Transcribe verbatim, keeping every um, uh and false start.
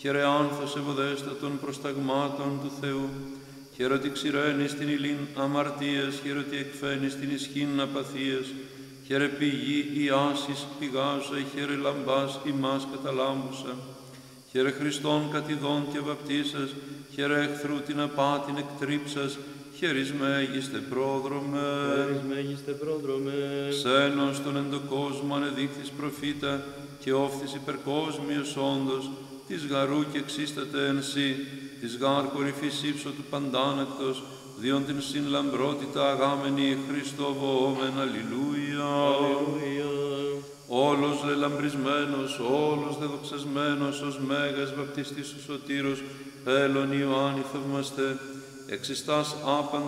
χαίρε άνθος ευωδέστατων προσταγμάτων του Θεού, χαίρε ότι ξηραίνεις την ηλίν αμαρτίας, χαίρε ότι εκφαίνεις την ισχύν απαθίας, χαίρε πηγή ιάσης πηγάζουσα, χαίρε λαμπάς ημάς καταλάμπουσα, χαίρε Χριστόν κατηδών και βαπτίσας, χαίρε εχθρού την απάτην εκτρίψας, χαίρεις μέγιστε πρόδρομε. Χαίρεις μέγιστε πρόδρομε. Ξένος τον εντοκόσμο ανεδείχθης προφήτα και όφθης υπερκόσμιος όντος, της γαρού και εξίσταται εν σύ, της γάρ κορυφής ύψο του παντάνακτος, διόν την συν λαμπρότητα αγάμενη Χριστό βοόμεν, αλληλούια. Αλληλούια. Όλος δε λαμπρισμένος, όλος δε δοξασμένος, ως μέγας βαπτιστής ο σωτήρος, Πέλων Ιωάννη θαυμαστέ, εξιστάς άπαν